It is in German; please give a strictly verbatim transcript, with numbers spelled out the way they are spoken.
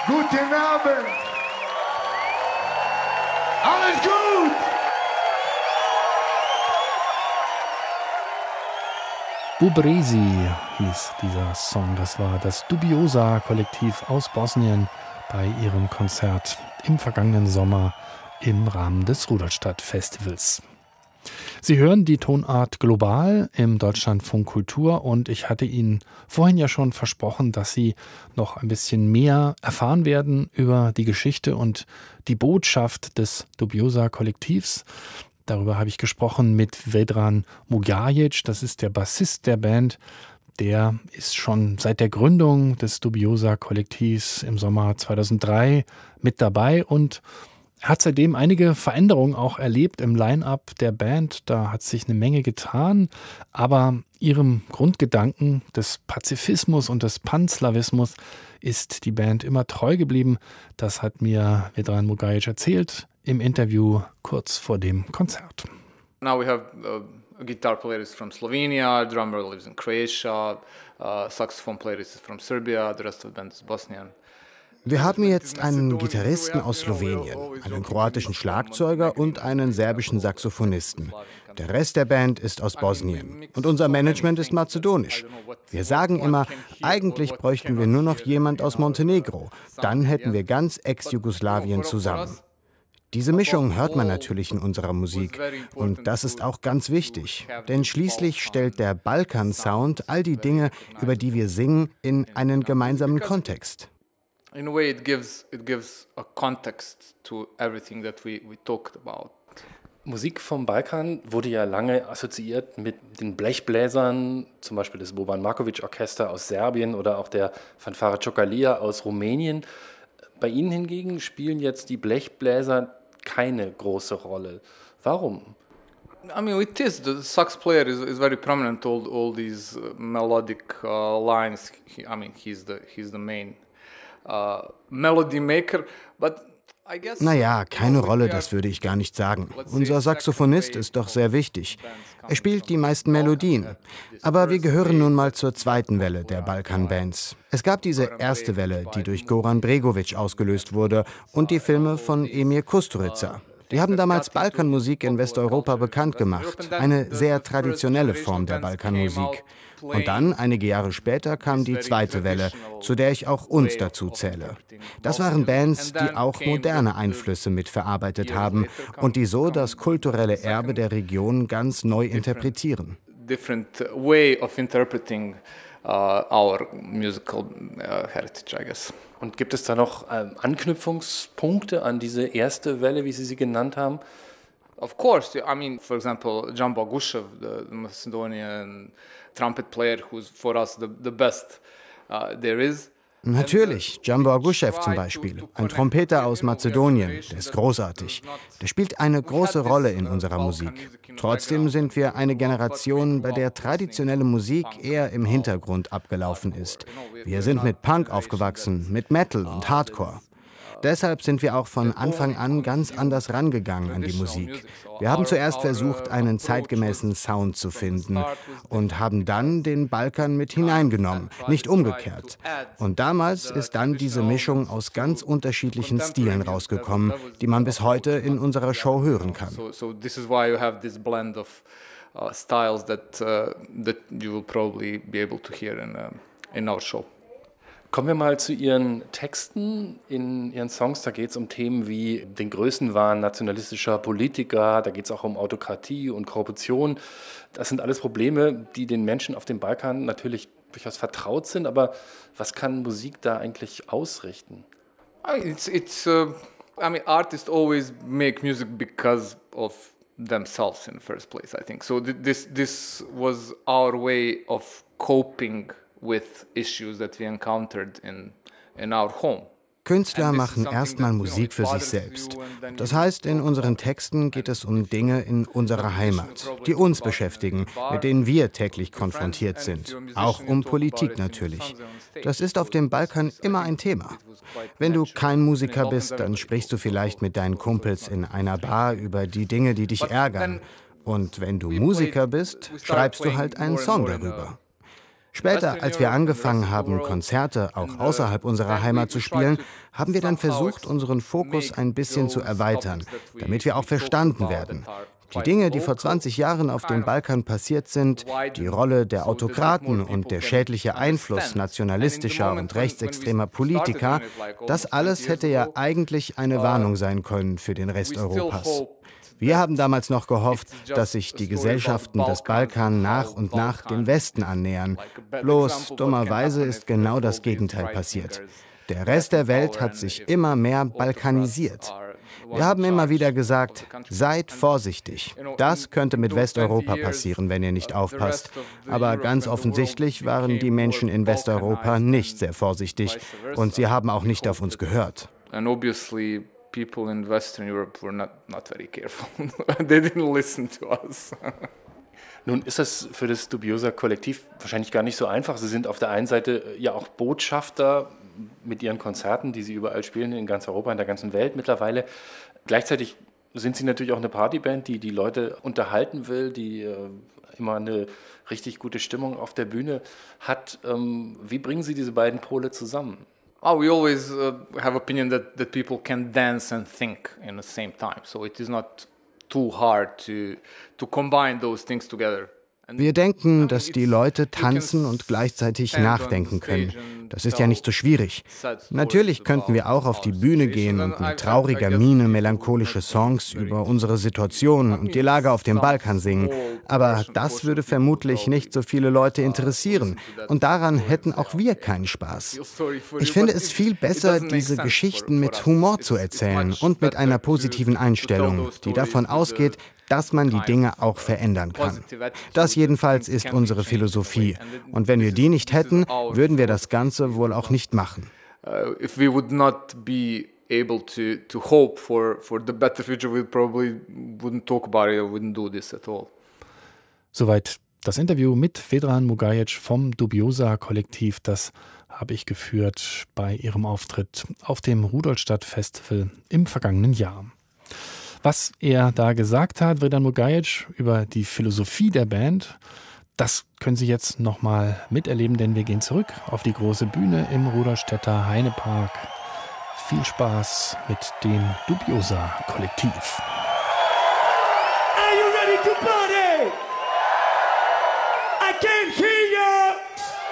Guten Abend. Alles gut. Bubrezi hieß dieser Song. Das war das Dubiosa-Kollektiv aus Bosnien bei ihrem Konzert im vergangenen Sommer im Rahmen des Rudolstadt-Festivals. Sie hören die Tonart Global im Deutschlandfunk Kultur und ich hatte Ihnen vorhin ja schon versprochen, dass Sie noch ein bisschen mehr erfahren werden über die Geschichte und die Botschaft des Dubiosa-Kollektivs. Darüber habe ich gesprochen mit Vedran Mugajic, das ist der Bassist der Band. Der ist schon seit der Gründung des Dubiosa-Kollektivs im Sommer zweitausenddrei mit dabei und hat seitdem einige Veränderungen auch erlebt im Line-up der Band. Da hat sich eine Menge getan, aber ihrem Grundgedanken des Pazifismus und des Panslawismus ist die Band immer treu geblieben. Das hat mir Vedran Mugajic erzählt im Interview kurz vor dem Konzert. Now we have uh, a guitar player is from Slovenia, drummer lives in Croatia, uh, saxophone player is from Serbia, the rest of the band is Bosnian. Wir haben jetzt einen Gitarristen aus Slowenien, einen kroatischen Schlagzeuger und einen serbischen Saxophonisten. Der Rest der Band ist aus Bosnien und unser Management ist mazedonisch. Wir sagen immer, eigentlich bräuchten wir nur noch jemand aus Montenegro, dann hätten wir ganz Ex-Jugoslawien zusammen. Diese Mischung hört man natürlich in unserer Musik und das ist auch ganz wichtig, denn schließlich stellt der Balkan-Sound all die Dinge, über die wir singen, in einen gemeinsamen Kontext. In a way, it gives it gives a context to everything that we we talked about. Musik vom Balkan wurde ja lange assoziiert mit den Blechbläsern, zum Beispiel das Boban Markovic Orchester aus Serbien oder auch der Fanfare Ciocărlia aus Rumänien. Bei Ihnen hingegen spielen jetzt die Blechbläser keine große Rolle. Warum? I mean, it is. The sax player is, is very prominent. All all these uh, melodic uh, lines. He, I mean, he's the he's the main uh, melody maker. But I guess. Naja, keine Rolle, das würde ich gar nicht sagen. Unser Saxophonist ist doch sehr wichtig. Er spielt die meisten Melodien. Aber wir gehören nun mal zur zweiten Welle der Balkan-Bands. Es gab diese erste Welle, die durch Goran Bregović ausgelöst wurde, und die Filme von Emir Kusturica. Die haben damals Balkanmusik in Westeuropa bekannt gemacht, eine sehr traditionelle Form der Balkanmusik. Und dann, einige Jahre später, kam die zweite Welle, zu der ich auch uns dazu zähle. Das waren Bands, die auch moderne Einflüsse mitverarbeitet haben und die so das kulturelle Erbe der Region ganz neu interpretieren. Different way of interpreting uh, our musical uh, heritage, I guess. Und gibt es da noch ähm, Anknüpfungspunkte an diese erste Welle, wie Sie sie genannt haben? Of course, I mean, for example, Jan Bogušev, the Macedonian trumpet player, who's for us the, the best uh, there is. Natürlich, Jan Bogušev zum Beispiel, ein Trompeter aus Mazedonien, der ist großartig. Der spielt eine große Rolle in unserer Musik. Trotzdem sind wir eine Generation, bei der traditionelle Musik eher im Hintergrund abgelaufen ist. Wir sind mit Punk aufgewachsen, mit Metal und Hardcore. Deshalb sind wir auch von Anfang an ganz anders rangegangen an die Musik. Wir haben zuerst versucht, einen zeitgemäßen Sound zu finden und haben dann den Balkan mit hineingenommen, nicht umgekehrt. Und damals ist dann diese Mischung aus ganz unterschiedlichen Stilen rausgekommen, die man bis heute in unserer Show hören kann. So this is why you have this blend of uh, styles that uh, that you will probably be able to hear in uh, in our show. Kommen wir mal zu Ihren Texten. In Ihren Songs, da geht es um Themen wie den Größenwahn nationalistischer Politiker, da geht es auch um Autokratie und Korruption. Das sind alles Probleme, die den Menschen auf dem Balkan natürlich durchaus vertraut sind, aber was kann Musik da eigentlich ausrichten? It's, it's, uh, I mean, artists always make music because of themselves in the first place, I think. So this, this was our way of coping with issues that we encountered in, in our home. Künstler machen erstmal Musik für sich selbst. Das heißt, in unseren Texten geht es um Dinge in unserer Heimat, die uns beschäftigen, mit denen wir täglich konfrontiert sind. Auch um Politik natürlich. Das ist auf dem Balkan immer ein Thema. Wenn du kein Musiker bist, dann sprichst du vielleicht mit deinen Kumpels in einer Bar über die Dinge, die dich ärgern. Und wenn du Musiker bist, schreibst du halt einen Song darüber. Später, als wir angefangen haben, Konzerte auch außerhalb unserer Heimat zu spielen, haben wir dann versucht, unseren Fokus ein bisschen zu erweitern, damit wir auch verstanden werden. Die Dinge, die vor zwanzig Jahren auf dem Balkan passiert sind, die Rolle der Autokraten und der schädliche Einfluss nationalistischer und rechtsextremer Politiker, das alles hätte ja eigentlich eine Warnung sein können für den Rest Europas. Wir haben damals noch gehofft, dass sich die Gesellschaften des Balkan nach und nach dem Westen annähern. Bloß dummerweise ist genau das Gegenteil passiert. Der Rest der Welt hat sich immer mehr balkanisiert. Wir haben immer wieder gesagt, seid vorsichtig. Das könnte mit Westeuropa passieren, wenn ihr nicht aufpasst. Aber ganz offensichtlich waren die Menschen in Westeuropa nicht sehr vorsichtig und sie haben auch nicht auf uns gehört. People in Western Europe were not, not very careful. They didn't listen to us. Nun ist das für das Dubiosa-Kollektiv wahrscheinlich gar nicht so einfach. Sie sind auf der einen Seite ja auch Botschafter mit ihren Konzerten, die sie überall spielen, in ganz Europa, in der ganzen Welt mittlerweile. Gleichzeitig sind sie natürlich auch eine Partyband, die die Leute unterhalten will, die äh, immer eine richtig gute Stimmung auf der Bühne hat. Ähm, wie bringen Sie diese beiden Pole zusammen? Oh, we always uh, have opinion that, that people can dance and think in the same time. So it is not too hard to, to combine those things together. Wir denken, dass die Leute tanzen und gleichzeitig nachdenken können. Das ist ja nicht so schwierig. Natürlich könnten wir auch auf die Bühne gehen und mit trauriger Miene melancholische Songs über unsere Situation und die Lage auf dem Balkan singen. Aber das würde vermutlich nicht so viele Leute interessieren. Und daran hätten auch wir keinen Spaß. Ich finde es viel besser, diese Geschichten mit Humor zu erzählen und mit einer positiven Einstellung, die davon ausgeht, dass man die Dinge auch verändern kann. Das jedenfalls ist unsere Philosophie. Und wenn wir die nicht hätten, würden wir das Ganze wohl auch nicht machen. Uh, if we would not be able to, to hope for, for the better future, we probably wouldn't talk about it or wouldn't do this at all. Soweit das Interview mit Vedran Mugajic vom Dubiosa-Kollektiv. Das habe ich geführt bei ihrem Auftritt auf dem Rudolstadt-Festival im vergangenen Jahr. Was er da gesagt hat, Vedran Mugajic, über die Philosophie der Band, das können Sie jetzt nochmal miterleben, denn wir gehen zurück auf die große Bühne im Rudolstädter Heinepark. Viel Spaß mit dem Dubiosa-Kollektiv. Are you ready to party? I can't hear you!